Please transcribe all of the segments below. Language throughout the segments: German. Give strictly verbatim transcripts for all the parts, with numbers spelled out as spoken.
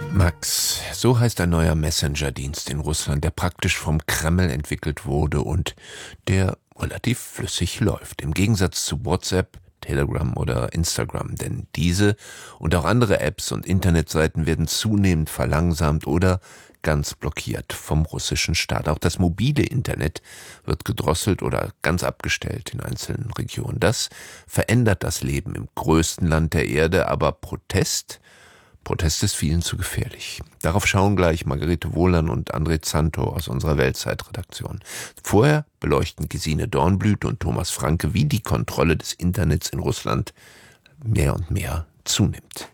Max, so heißt ein neuer Messenger-Dienst in Russland, der praktisch vom Kreml entwickelt wurde und der relativ flüssig läuft. Im Gegensatz zu WhatsApp, Telegram oder Instagram. Denn diese und auch andere Apps und Internetseiten werden zunehmend verlangsamt oder ganz blockiert vom russischen Staat. Auch das mobile Internet wird gedrosselt oder ganz abgestellt in einzelnen Regionen. Das verändert das Leben im größten Land der Erde, aber Protest Protest ist vielen zu gefährlich. Darauf schauen gleich Margarete Wohlan und André Zanto aus unserer Weltzeitredaktion. Vorher beleuchten Gesine Dornblüt und Thomas Franke, wie die Kontrolle des Internets in Russland mehr und mehr zunimmt.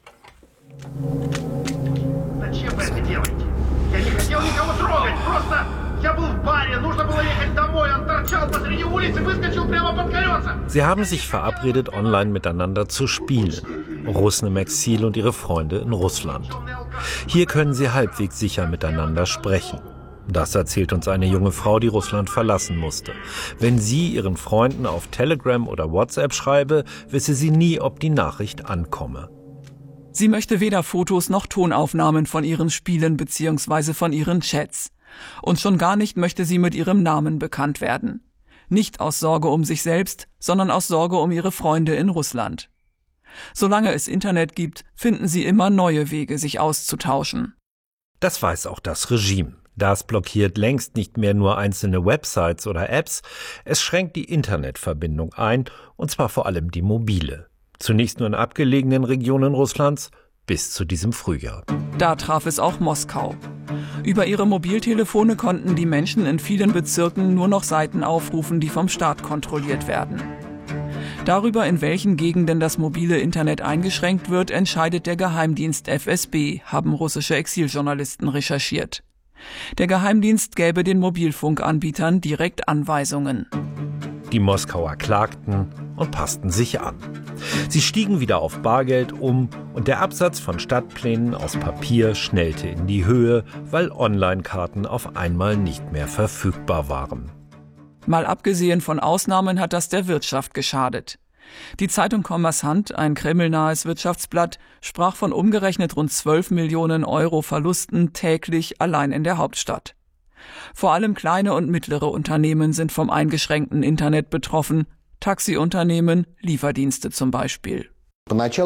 Sie haben sich verabredet, online miteinander zu spielen. Rusne Maxil und ihre Freunde in Russland. Hier können sie halbwegs sicher miteinander sprechen. Das erzählt uns eine junge Frau, die Russland verlassen musste. Wenn sie ihren Freunden auf Telegram oder WhatsApp schreibe, wisse sie nie, ob die Nachricht ankomme. Sie möchte weder Fotos noch Tonaufnahmen von ihren Spielen bzw. von ihren Chats. Und schon gar nicht möchte sie mit ihrem Namen bekannt werden. Nicht aus Sorge um sich selbst, sondern aus Sorge um ihre Freunde in Russland. Solange es Internet gibt, finden sie immer neue Wege, sich auszutauschen. Das weiß auch das Regime. Das blockiert längst nicht mehr nur einzelne Websites oder Apps, es schränkt die Internetverbindung ein, und zwar vor allem die mobile. Zunächst nur in abgelegenen Regionen Russlands, bis zu diesem Frühjahr. Da traf es auch Moskau. Über ihre Mobiltelefone konnten die Menschen in vielen Bezirken nur noch Seiten aufrufen, die vom Staat kontrolliert werden. Darüber, in welchen Gegenden das mobile Internet eingeschränkt wird, entscheidet der Geheimdienst F S B, haben russische Exiljournalisten recherchiert. Der Geheimdienst gäbe den Mobilfunkanbietern direkt Anweisungen. Die Moskauer klagten und passten sich an. Sie stiegen wieder auf Bargeld um und der Absatz von Stadtplänen aus Papier schnellte in die Höhe, weil Online-Karten auf einmal nicht mehr verfügbar waren. Mal abgesehen von Ausnahmen hat das der Wirtschaft geschadet. Die Zeitung Kommersant, ein kremlnahes Wirtschaftsblatt, sprach von umgerechnet rund zwölf Millionen Euro Verlusten täglich allein in der Hauptstadt. Vor allem kleine und mittlere Unternehmen sind vom eingeschränkten Internet betroffen, Taxiunternehmen, Lieferdienste zum Beispiel. Zuerst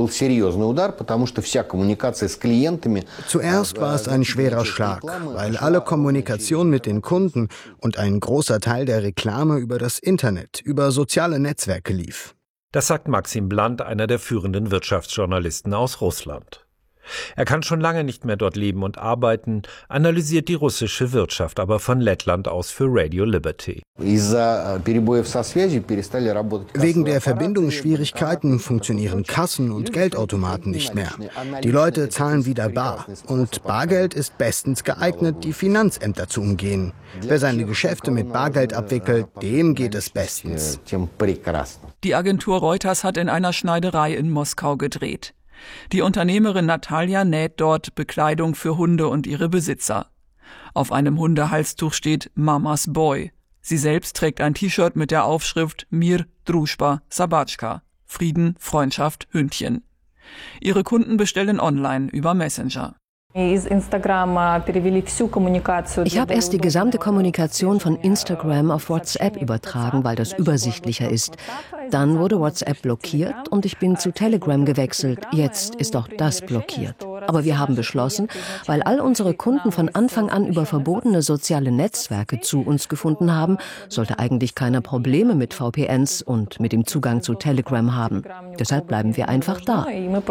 war es ein schwerer Schlag, weil alle Kommunikation mit den Kunden und ein großer Teil der Reklame über das Internet, über soziale Netzwerke lief. Das sagt Maxim Bland, einer der führenden Wirtschaftsjournalisten aus Russland. Er kann schon lange nicht mehr dort leben und arbeiten, analysiert die russische Wirtschaft aber von Lettland aus für Radio Liberty. Wegen der Verbindungsschwierigkeiten funktionieren Kassen und Geldautomaten nicht mehr. Die Leute zahlen wieder bar. Und Bargeld ist bestens geeignet, die Finanzämter zu umgehen. Wer seine Geschäfte mit Bargeld abwickelt, dem geht es bestens. Die Agentur Reuters hat in einer Schneiderei in Moskau gedreht. Die Unternehmerin Natalia näht dort Bekleidung für Hunde und ihre Besitzer. Auf einem Hundehalstuch steht Mamas Boy. Sie selbst trägt ein T-Shirt mit der Aufschrift Mir, Druschba, Sabatschka. Frieden, Freundschaft, Hündchen. Ihre Kunden bestellen online über Messenger. Ich habe erst die gesamte Kommunikation von Instagram auf WhatsApp übertragen, weil das übersichtlicher ist. Dann wurde WhatsApp blockiert und ich bin zu Telegram gewechselt. Jetzt ist auch das blockiert. Aber wir haben beschlossen, weil all unsere Kunden von Anfang an über verbotene soziale Netzwerke zu uns gefunden haben, sollte eigentlich keiner Probleme mit V P Ns und mit dem Zugang zu Telegram haben. Deshalb bleiben wir einfach da.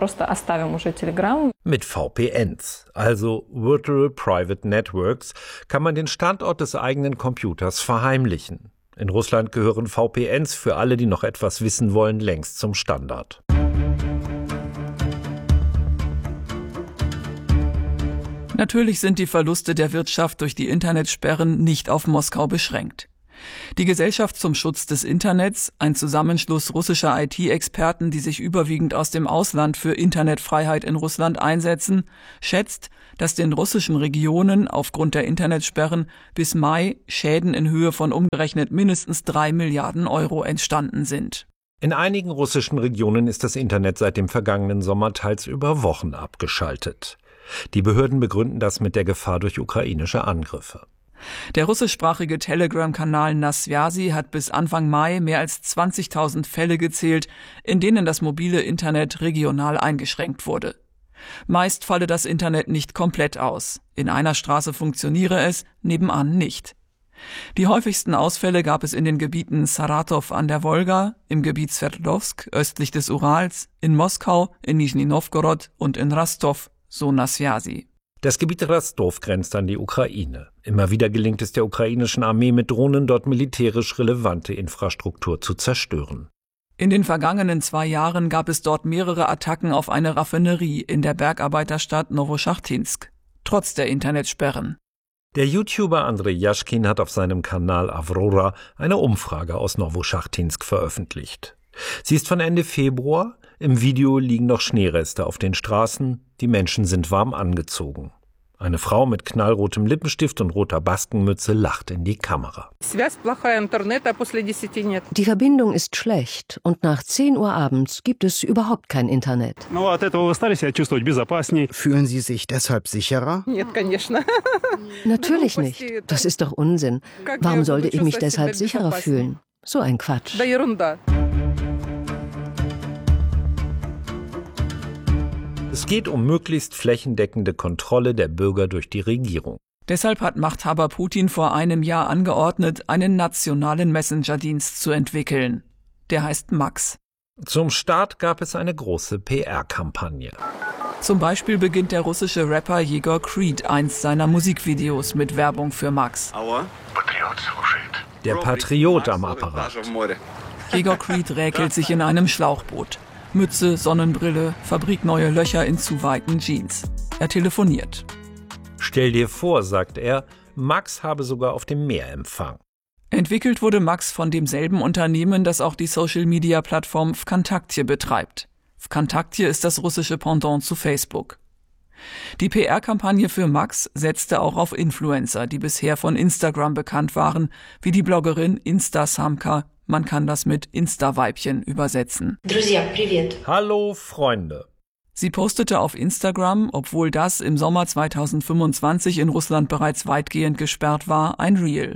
Mit V P Ns, also Virtual Private Networks, kann man den Standort des eigenen Computers verheimlichen. In Russland gehören V P Ns für alle, die noch etwas wissen wollen, längst zum Standard. Natürlich sind die Verluste der Wirtschaft durch die Internetsperren nicht auf Moskau beschränkt. Die Gesellschaft zum Schutz des Internets, ein Zusammenschluss russischer I T-Experten, die sich überwiegend aus dem Ausland für Internetfreiheit in Russland einsetzen, schätzt, dass den russischen Regionen aufgrund der Internetsperren bis Mai Schäden in Höhe von umgerechnet mindestens drei Milliarden Euro entstanden sind. In einigen russischen Regionen ist das Internet seit dem vergangenen Sommer teils über Wochen abgeschaltet. Die Behörden begründen das mit der Gefahr durch ukrainische Angriffe. Der russischsprachige Telegram-Kanal Nasvyazi hat bis Anfang Mai mehr als zwanzigtausend Fälle gezählt, in denen das mobile Internet regional eingeschränkt wurde. Meist falle das Internet nicht komplett aus. In einer Straße funktioniere es, nebenan nicht. Die häufigsten Ausfälle gab es in den Gebieten Saratow an der Wolga, im Gebiet Sverdlovsk östlich des Urals, in Moskau, in Nischni Nowgorod und in Rostov, so Nasvyazi. Das Gebiet Rostov grenzt an die Ukraine. Immer wieder gelingt es der ukrainischen Armee mit Drohnen, dort militärisch relevante Infrastruktur zu zerstören. In den vergangenen zwei Jahren gab es dort mehrere Attacken auf eine Raffinerie in der Bergarbeiterstadt Novoschachtinsk, trotz der Internetsperren. Der YouTuber Andrei Jaschkin hat auf seinem Kanal Avrora eine Umfrage aus Novoschachtinsk veröffentlicht. Sie ist von Ende Februar. Im Video liegen noch Schneereste auf den Straßen. Die Menschen sind warm angezogen. Eine Frau mit knallrotem Lippenstift und roter Baskenmütze lacht in die Kamera. Die Verbindung ist schlecht und nach zehn Uhr abends gibt es überhaupt kein Internet. Fühlen Sie sich deshalb sicherer? Natürlich nicht. Das ist doch Unsinn. Warum sollte ich mich deshalb sicherer fühlen? So ein Quatsch. Es geht um möglichst flächendeckende Kontrolle der Bürger durch die Regierung. Deshalb hat Machthaber Putin vor einem Jahr angeordnet, einen nationalen Messenger-Dienst zu entwickeln. Der heißt Max. Zum Start gab es eine große P R-Kampagne. Zum Beispiel beginnt der russische Rapper Jegor Creed eins seiner Musikvideos mit Werbung für Max. Der Patriot am Apparat. Jegor Creed räkelt sich in einem Schlauchboot. Mütze, Sonnenbrille, fabrikneue Löcher in zu weiten Jeans. Er telefoniert. Stell dir vor, sagt er, Max habe sogar auf dem Meer Empfang. Entwickelt wurde Max von demselben Unternehmen, das auch die Social-Media-Plattform Vkontakte betreibt. Vkontakte ist das russische Pendant zu Facebook. Die P R-Kampagne für Max setzte auch auf Influencer, die bisher von Instagram bekannt waren, wie die Bloggerin Instasamka. Man kann das mit Insta-Weibchen übersetzen. Hallo Freunde. Sie postete auf Instagram, obwohl das im Sommer zweitausendfünfundzwanzig in Russland bereits weitgehend gesperrt war, ein Reel.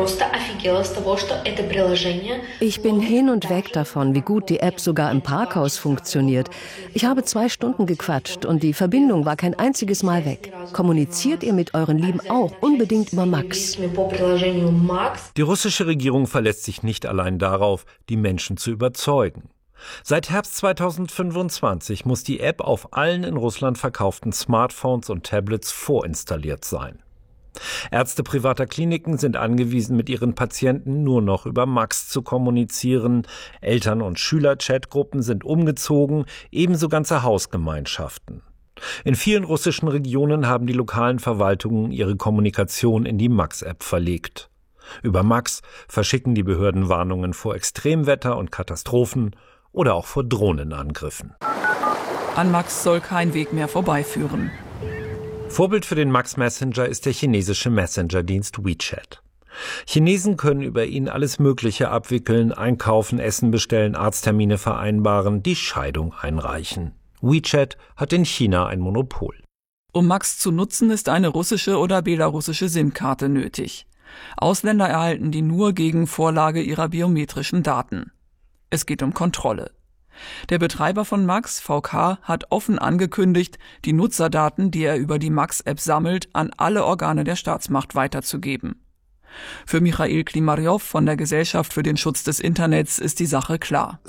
Ich bin hin und weg davon, wie gut die App sogar im Parkhaus funktioniert. Ich habe zwei Stunden gequatscht und die Verbindung war kein einziges Mal weg. Kommuniziert ihr mit euren Lieben auch unbedingt über Max. Die russische Regierung verlässt sich nicht allein darauf, die Menschen zu überzeugen. Seit Herbst zweitausendfünfundzwanzig muss die App auf allen in Russland verkauften Smartphones und Tablets vorinstalliert sein. Ärzte privater Kliniken sind angewiesen, mit ihren Patienten nur noch über Max zu kommunizieren. Eltern- und Schüler-Chatgruppen sind umgezogen, ebenso ganze Hausgemeinschaften. In vielen russischen Regionen haben die lokalen Verwaltungen ihre Kommunikation in die Max-App verlegt. Über Max verschicken die Behörden Warnungen vor Extremwetter und Katastrophen oder auch vor Drohnenangriffen. An Max soll kein Weg mehr vorbeiführen. Vorbild für den Max Messenger ist der chinesische Messenger-Dienst WeChat. Chinesen können über ihn alles Mögliche abwickeln, einkaufen, Essen bestellen, Arzttermine vereinbaren, die Scheidung einreichen. WeChat hat in China ein Monopol. Um Max zu nutzen, ist eine russische oder belarussische SIM-Karte nötig. Ausländer erhalten die nur gegen Vorlage ihrer biometrischen Daten. Es geht um Kontrolle. Der Betreiber von Max, V K, hat offen angekündigt, die Nutzerdaten, die er über die Max-App sammelt, an alle Organe der Staatsmacht weiterzugeben. Für Michail Klimarjow von der Gesellschaft für den Schutz des Internets ist die Sache klar.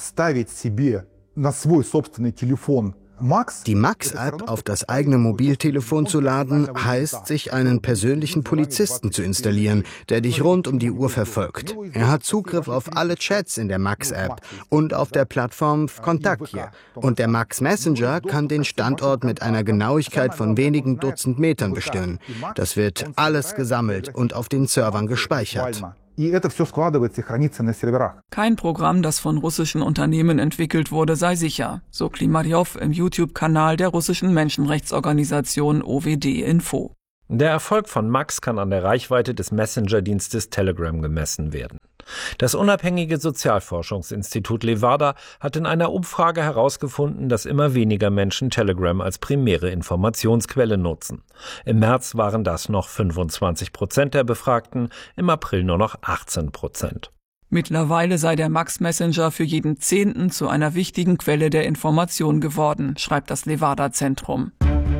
Die Max-App auf das eigene Mobiltelefon zu laden, heißt, sich einen persönlichen Polizisten zu installieren, der dich rund um die Uhr verfolgt. Er hat Zugriff auf alle Chats in der Max-App und auf der Plattform Vkontakte. Und der Max Messenger kann den Standort mit einer Genauigkeit von wenigen Dutzend Metern bestimmen. Das wird alles gesammelt und auf den Servern gespeichert. Kein Programm, das von russischen Unternehmen entwickelt wurde, sei sicher, so Klimarjow im YouTube-Kanal der russischen Menschenrechtsorganisation O W D Info. Der Erfolg von Max kann an der Reichweite des Messenger-Dienstes Telegram gemessen werden. Das unabhängige Sozialforschungsinstitut Levada hat in einer Umfrage herausgefunden, dass immer weniger Menschen Telegram als primäre Informationsquelle nutzen. Im März waren das noch fünfundzwanzig Prozent der Befragten, im April nur noch achtzehn Prozent. Mittlerweile sei der Max Messenger für jeden Zehnten zu einer wichtigen Quelle der Information geworden, schreibt das Levada-Zentrum.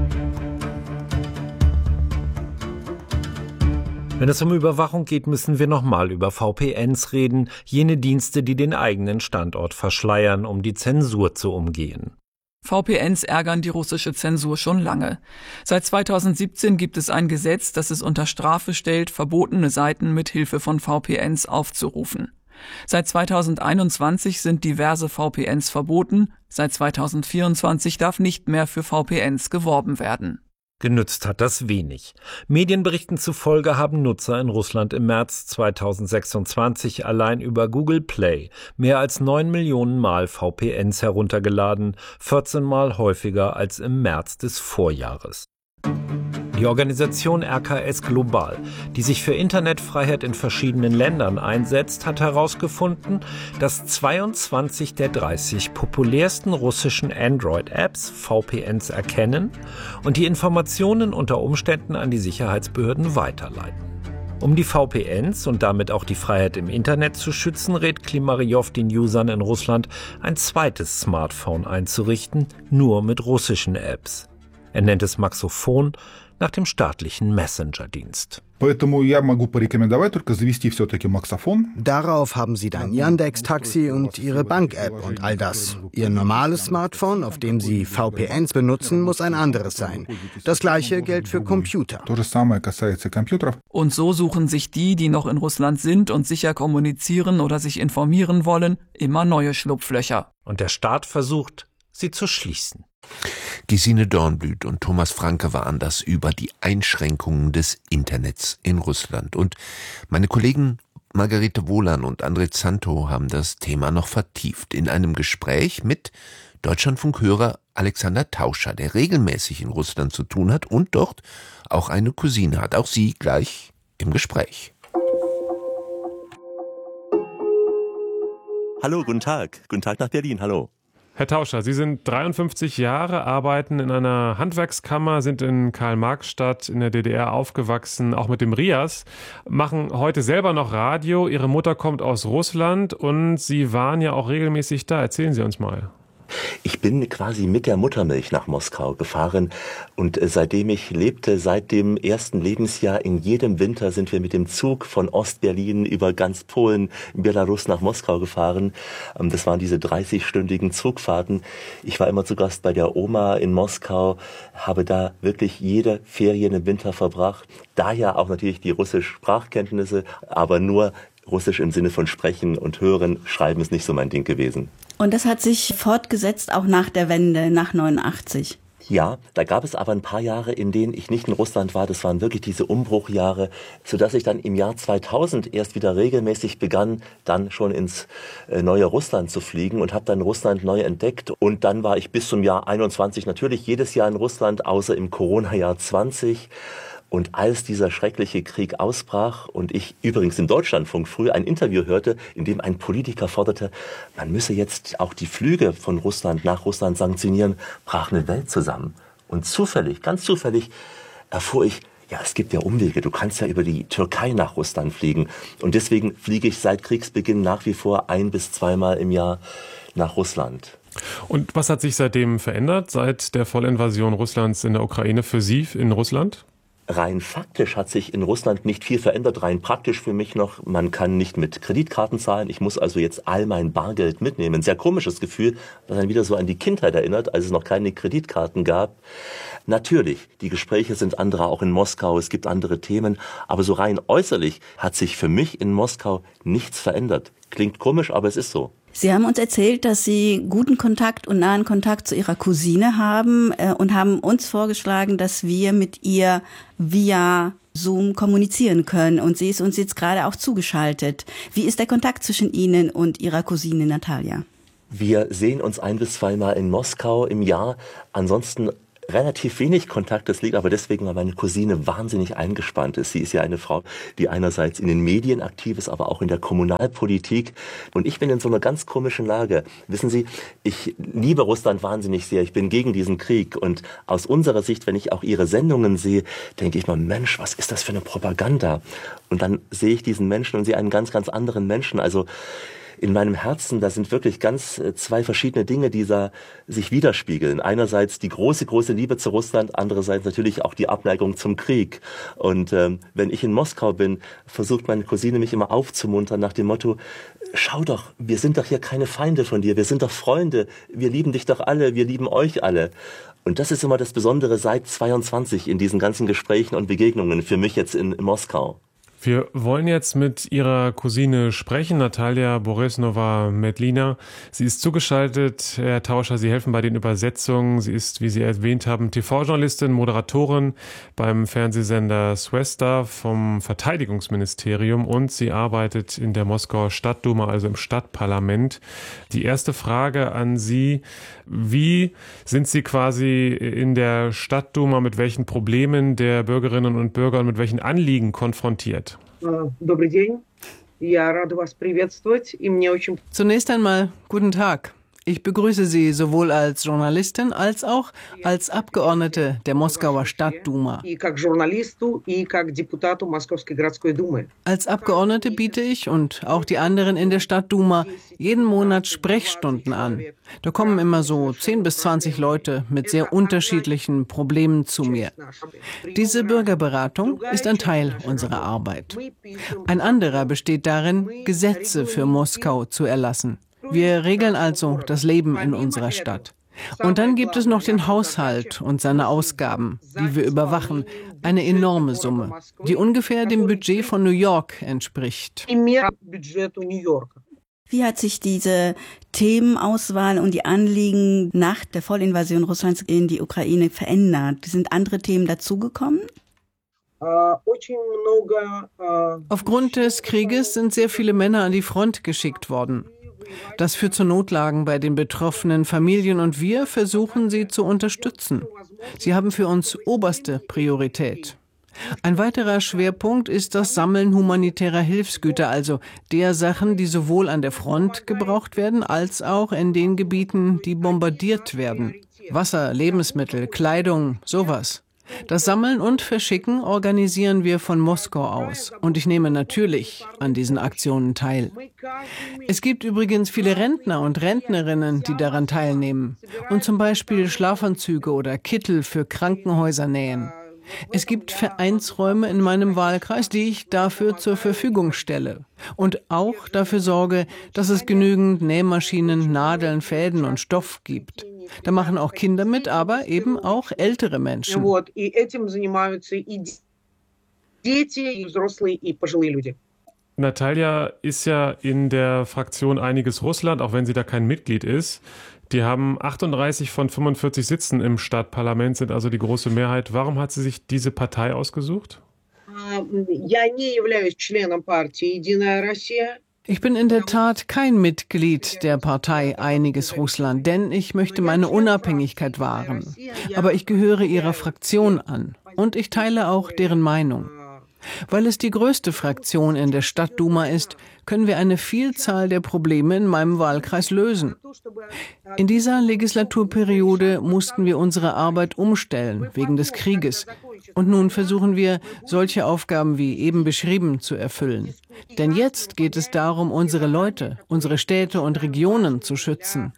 Wenn es um Überwachung geht, müssen wir nochmal über V P Ns reden, jene Dienste, die den eigenen Standort verschleiern, um die Zensur zu umgehen. V P Ns ärgern die russische Zensur schon lange. Seit zweitausendsiebzehn gibt es ein Gesetz, das es unter Strafe stellt, verbotene Seiten mit Hilfe von V P Ns aufzurufen. Seit zweitausendeinundzwanzig sind diverse V P Ns verboten, seit zweitausendvierundzwanzig darf nicht mehr für V P Ns geworben werden. Genützt hat das wenig. Medienberichten zufolge haben Nutzer in Russland im März zweitausendsechsundzwanzig allein über Google Play mehr als neun Millionen Mal V P Ns heruntergeladen, vierzehn Mal häufiger als im März des Vorjahres. Die Organisation R K S Global, die sich für Internetfreiheit in verschiedenen Ländern einsetzt, hat herausgefunden, dass zweiundzwanzig der dreißig populärsten russischen Android-Apps V P Ns erkennen und die Informationen unter Umständen an die Sicherheitsbehörden weiterleiten. Um die V P Ns und damit auch die Freiheit im Internet zu schützen, rät Klimaryov den Usern in Russland, ein zweites Smartphone einzurichten, nur mit russischen Apps. Er nennt es Maxophon, nach dem staatlichen Messenger-Dienst. Darauf haben Sie dann Yandex-Taxi und Ihre Bank-App und all das. Ihr normales Smartphone, auf dem Sie V P Ns benutzen, muss ein anderes sein. Das Gleiche gilt für Computer. Und so suchen sich die, die noch in Russland sind und sicher kommunizieren oder sich informieren wollen, immer neue Schlupflöcher. Und der Staat versucht, sie zu schließen. Gesine Dornblüt und Thomas Franke waren das über die Einschränkungen des Internets in Russland. Und meine Kollegen Margarete Wohlan und André Zanto haben das Thema noch vertieft in einem Gespräch mit Deutschlandfunkhörer Alexander Tauscher, der regelmäßig in Russland zu tun hat und dort auch eine Cousine hat. Auch sie gleich im Gespräch. Hallo, guten Tag. Guten Tag nach Berlin. Hallo. Herr Tauscher, Sie sind dreiundfünfzig Jahre, arbeiten in einer Handwerkskammer, sind in Karl-Marx-Stadt in der D D R aufgewachsen, auch mit dem R I A S, machen heute selber noch Radio. Ihre Mutter kommt aus Russland und Sie waren ja auch regelmäßig da. Erzählen Sie uns mal. Ich bin quasi mit der Muttermilch nach Moskau gefahren und seitdem ich lebte, seit dem ersten Lebensjahr, in jedem Winter sind wir mit dem Zug von Ostberlin über ganz Polen, Belarus nach Moskau gefahren. Das waren diese dreißigstündigen Zugfahrten. Ich war immer zu Gast bei der Oma in Moskau, habe da wirklich jede Ferien im Winter verbracht. Daher auch natürlich die russische Sprachkenntnisse, aber nur Russisch im Sinne von Sprechen und Hören, Schreiben ist nicht so mein Ding gewesen. Und das hat sich fortgesetzt auch nach der Wende, nach neunundachtzig. Ja, da gab es aber ein paar Jahre, in denen ich nicht in Russland war. Das waren wirklich diese Umbruchjahre, sodass ich dann im Jahr zweitausend erst wieder regelmäßig begann, dann schon ins äh, neue Russland zu fliegen und habe dann Russland neu entdeckt. Und dann war ich bis zum Jahr einundzwanzig natürlich jedes Jahr in Russland, außer im Corona-Jahr zwanzig. Und als dieser schreckliche Krieg ausbrach und ich übrigens im Deutschlandfunk früh ein Interview hörte, in dem ein Politiker forderte, man müsse jetzt auch die Flüge von Russland nach Russland sanktionieren, brach eine Welt zusammen. Und zufällig, ganz zufällig erfuhr ich, ja, es gibt ja Umwege, du kannst ja über die Türkei nach Russland fliegen. Und deswegen fliege ich seit Kriegsbeginn nach wie vor ein- bis zweimal im Jahr nach Russland. Und was hat sich seitdem verändert, seit der Vollinvasion Russlands in der Ukraine für Sie in Russland? Rein faktisch hat sich in Russland nicht viel verändert, rein praktisch für mich noch. Man kann nicht mit Kreditkarten zahlen. Ich muss also jetzt all mein Bargeld mitnehmen. Ein sehr komisches Gefühl, das dann wieder so an die Kindheit erinnert, als es noch keine Kreditkarten gab. Natürlich, die Gespräche sind andere, auch in Moskau. Es gibt andere Themen. Aber so rein äußerlich hat sich für mich in Moskau nichts verändert. Klingt komisch, aber es ist so. Sie haben uns erzählt, dass Sie guten Kontakt und nahen Kontakt zu Ihrer Cousine haben äh, und haben uns vorgeschlagen, dass wir mit ihr via Zoom kommunizieren können. Und sie ist uns jetzt gerade auch zugeschaltet. Wie ist der Kontakt zwischen Ihnen und Ihrer Cousine Natalia? Wir sehen uns ein bis zweimal in Moskau im Jahr. Ansonsten relativ wenig Kontakt. Das liegt aber deswegen, weil meine Cousine wahnsinnig eingespannt ist. Sie ist ja eine Frau, die einerseits in den Medien aktiv ist, aber auch in der Kommunalpolitik. Und ich bin in so einer ganz komischen Lage. Wissen Sie, ich liebe Russland wahnsinnig sehr. Ich bin gegen diesen Krieg. Und aus unserer Sicht, wenn ich auch Ihre Sendungen sehe, denke ich mal, Mensch, was ist das für eine Propaganda? Und dann sehe ich diesen Menschen und sehe einen ganz, ganz anderen Menschen. Also in meinem Herzen, da sind wirklich ganz äh, zwei verschiedene Dinge, die da sich widerspiegeln. Einerseits die große, große Liebe zu Russland, andererseits natürlich auch die Abneigung zum Krieg. Und ähm, wenn ich in Moskau bin, versucht meine Cousine mich immer aufzumuntern nach dem Motto, schau doch, wir sind doch hier keine Feinde von dir, wir sind doch Freunde, wir lieben dich doch alle, wir lieben euch alle. Und das ist immer das Besondere seit zweiundzwanzig in diesen ganzen Gesprächen und Begegnungen für mich jetzt in, in Moskau. Wir wollen jetzt mit Ihrer Cousine sprechen, Natalia Borisnova-Medlina. Sie ist zugeschaltet, Herr Tauscher, Sie helfen bei den Übersetzungen. Sie ist, wie Sie erwähnt haben, T V-Journalistin, Moderatorin beim Fernsehsender Swesta vom Verteidigungsministerium und sie arbeitet in der Moskauer Stadtduma, also im Stadtparlament. Die erste Frage an Sie: Wie sind Sie quasi in der Stadtduma mit welchen Problemen der Bürgerinnen und Bürger und mit welchen Anliegen konfrontiert? Zunächst einmal guten Tag. Ich begrüße Sie sowohl als Journalistin als auch als Abgeordnete der Moskauer Stadtduma. Als Abgeordnete biete ich und auch die anderen in der Stadtduma jeden Monat Sprechstunden an. Da kommen immer so zehn bis zwanzig Leute mit sehr unterschiedlichen Problemen zu mir. Diese Bürgerberatung ist ein Teil unserer Arbeit. Ein anderer besteht darin, Gesetze für Moskau zu erlassen. Wir regeln also das Leben in unserer Stadt. Und dann gibt es noch den Haushalt und seine Ausgaben, die wir überwachen. Eine enorme Summe, die ungefähr dem Budget von New York entspricht. Wie hat sich diese Themenauswahl und die Anliegen nach der Vollinvasion Russlands in die Ukraine verändert? Sind andere Themen dazugekommen? Aufgrund des Krieges sind sehr viele Männer an die Front geschickt worden. Das führt zu Notlagen bei den betroffenen Familien und wir versuchen, sie zu unterstützen. Sie haben für uns oberste Priorität. Ein weiterer Schwerpunkt ist das Sammeln humanitärer Hilfsgüter, also der Sachen, die sowohl an der Front gebraucht werden, als auch in den Gebieten, die bombardiert werden. Wasser, Lebensmittel, Kleidung, sowas. Das Sammeln und Verschicken organisieren wir von Moskau aus. Und ich nehme natürlich an diesen Aktionen teil. Es gibt übrigens viele Rentner und Rentnerinnen, die daran teilnehmen und zum Beispiel Schlafanzüge oder Kittel für Krankenhäuser nähen. Es gibt Vereinsräume in meinem Wahlkreis, die ich dafür zur Verfügung stelle und auch dafür sorge, dass es genügend Nähmaschinen, Nadeln, Fäden und Stoff gibt. Da machen auch Kinder mit, aber eben auch ältere Menschen. Natalia ist ja in der Fraktion Einiges Russland, auch wenn sie da kein Mitglied ist. Die haben achtunddreißig von fünfundvierzig Sitzen im Stadtparlament, sind also die große Mehrheit. Warum hat sie sich diese Partei ausgesucht? Ich bin in der Tat kein Mitglied der Partei Einiges Russland, denn ich möchte meine Unabhängigkeit wahren. Aber ich gehöre ihrer Fraktion an und ich teile auch deren Meinung. Weil es die größte Fraktion in der Stadtduma ist, können wir eine Vielzahl der Probleme in meinem Wahlkreis lösen. In dieser Legislaturperiode mussten wir unsere Arbeit umstellen, wegen des Krieges. Und nun versuchen wir, solche Aufgaben wie eben beschrieben zu erfüllen. Denn jetzt geht es darum, unsere Leute, unsere Städte und Regionen zu schützen.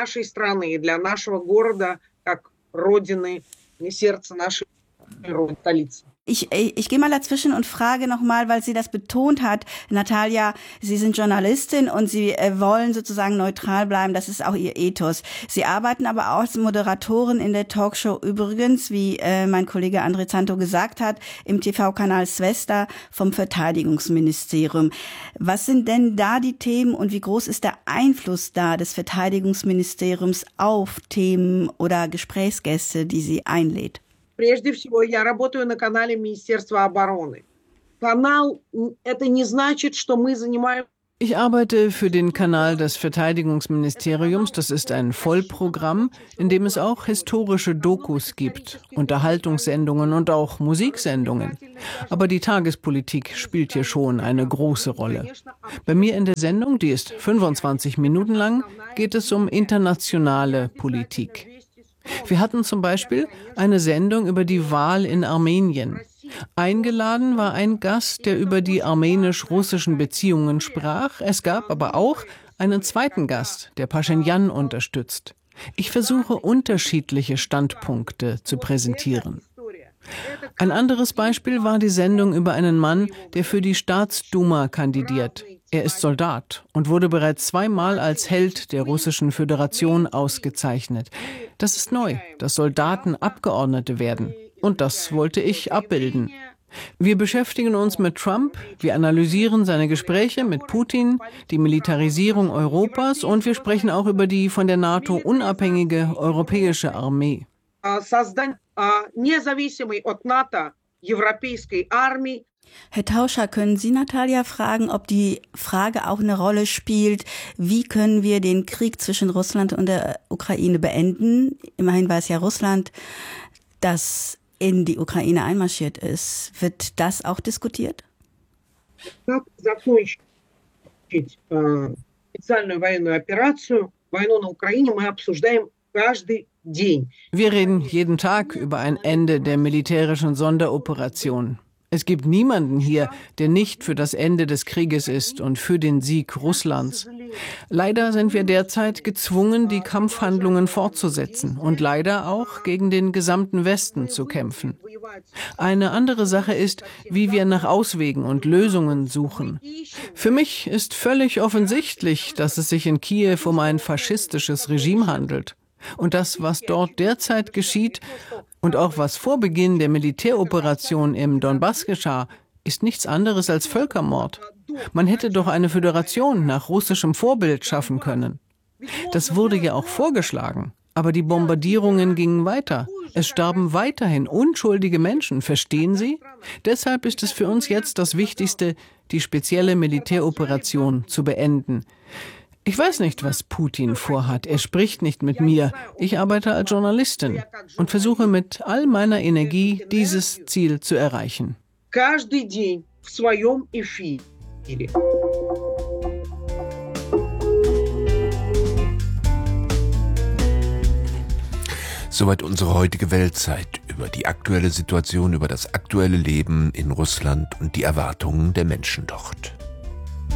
Ich, ich, ich gehe mal dazwischen und frage nochmal, weil sie das betont hat, Natalia, Sie sind Journalistin und Sie äh, wollen sozusagen neutral bleiben, das ist auch Ihr Ethos. Sie arbeiten aber auch als Moderatorin in der Talkshow übrigens, wie äh, mein Kollege Andrei Zanto gesagt hat, im T V-Kanal Swesta vom Verteidigungsministerium. Was sind denn da die Themen und wie groß ist der Einfluss da des Verteidigungsministeriums auf Themen oder Gesprächsgäste, die sie einlädt? Прежде всего, я работаю на канале Министерства обороны. Канал – это не значит, что мы занимаем Ich arbeite für den Kanal des Verteidigungsministeriums. Das ist ein Vollprogramm, in dem es auch historische Dokus gibt, Unterhaltungssendungen und auch Musiksendungen. Aber die Tagespolitik spielt hier schon eine große Rolle. Bei mir in der Sendung, die ist fünfundzwanzig Minuten lang, geht es um internationale Politik. Wir hatten zum Beispiel eine Sendung über die Wahl in Armenien. Eingeladen war ein Gast, der über die armenisch-russischen Beziehungen sprach. Es gab aber auch einen zweiten Gast, der Paschinjan unterstützt. Ich versuche, unterschiedliche Standpunkte zu präsentieren. Ein anderes Beispiel war die Sendung über einen Mann, der für die Staatsduma kandidiert. Er ist Soldat und wurde bereits zweimal als Held der Russischen Föderation ausgezeichnet. Das ist neu, dass Soldaten Abgeordnete werden. Und das wollte ich abbilden. Wir beschäftigen uns mit Trump, wir analysieren seine Gespräche mit Putin, die Militarisierung Europas und wir sprechen auch über die von der NATO unabhängige europäische Armee. Herr Tauscher, können Sie Natalia fragen, ob die Frage auch eine Rolle spielt, wie können wir den Krieg zwischen Russland und der Ukraine beenden? Immerhin weiß ja Russland, dass in die Ukraine einmarschiert ist. Wird das auch diskutiert? Wir reden jeden Tag über ein Ende der militärischen Sonderoperation. Es gibt niemanden hier, der nicht für das Ende des Krieges ist und für den Sieg Russlands. Leider sind wir derzeit gezwungen, die Kampfhandlungen fortzusetzen und leider auch gegen den gesamten Westen zu kämpfen. Eine andere Sache ist, wie wir nach Auswegen und Lösungen suchen. Für mich ist völlig offensichtlich, dass es sich in Kiew um ein faschistisches Regime handelt. Und das, was dort derzeit geschieht und auch was vor Beginn der Militäroperation im Donbass geschah, ist nichts anderes als Völkermord. Man hätte doch eine Föderation nach russischem Vorbild schaffen können. Das wurde ja auch vorgeschlagen. Aber die Bombardierungen gingen weiter. Es starben weiterhin unschuldige Menschen, verstehen Sie? Deshalb ist es für uns jetzt das Wichtigste, die spezielle Militäroperation zu beenden. Ich weiß nicht, was Putin vorhat. Er spricht nicht mit mir. Ich arbeite als Journalistin und versuche mit all meiner Energie, dieses Ziel zu erreichen. Soweit unsere heutige Weltzeit über die aktuelle Situation, über das aktuelle Leben in Russland und die Erwartungen der Menschen dort.